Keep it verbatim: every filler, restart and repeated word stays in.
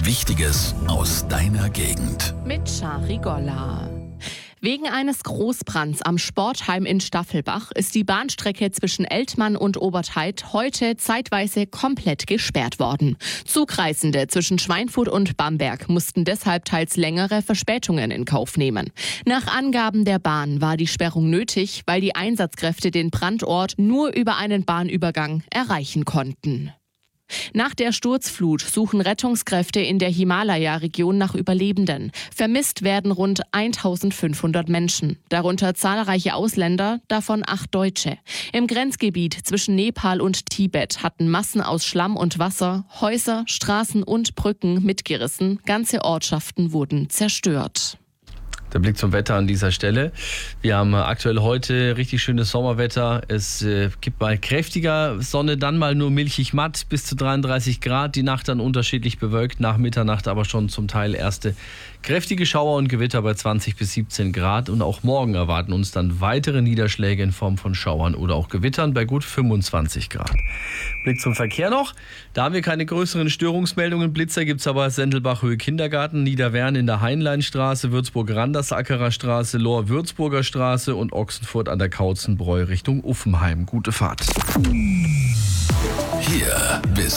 Wichtiges aus deiner Gegend. Mit Shari Golla. Wegen eines Großbrands am Sportheim in Staffelbach ist die Bahnstrecke zwischen Eltmann und Obertheid heute zeitweise komplett gesperrt worden. Zugreisende zwischen Schweinfurt und Bamberg mussten deshalb teils längere Verspätungen in Kauf nehmen. Nach Angaben der Bahn war die Sperrung nötig, weil die Einsatzkräfte den Brandort nur über einen Bahnübergang erreichen konnten. Nach der Sturzflut suchen Rettungskräfte in der Himalaya-Region nach Überlebenden. Vermisst werden rund eintausendfünfhundert Menschen, darunter zahlreiche Ausländer, davon acht Deutsche. Im Grenzgebiet zwischen Nepal und Tibet hatten Massen aus Schlamm und Wasser Häuser, Straßen und Brücken mitgerissen. Ganze Ortschaften wurden zerstört. Der Blick zum Wetter an dieser Stelle. Wir haben aktuell heute richtig schönes Sommerwetter. Es äh, gibt mal kräftiger Sonne, dann mal nur milchig matt bis zu dreiunddreißig Grad. Die Nacht dann unterschiedlich bewölkt, nach Mitternacht aber schon zum Teil erste kräftige Schauer und Gewitter bei zwanzig bis siebzehn Grad. Und auch morgen erwarten uns dann weitere Niederschläge in Form von Schauern oder auch Gewittern bei gut fünfundzwanzig Grad. Blick zum Verkehr noch. Da haben wir keine größeren Störungsmeldungen. Blitzer gibt es aber Sendelbach-Höhe Kindergarten, Niederwern in der Heinleinstraße, Würzburg-Randersackerer Straße, Lohr-Würzburger Straße und Ochsenfurt an der Kautzenbräu Richtung Uffenheim. Gute Fahrt. Hier bis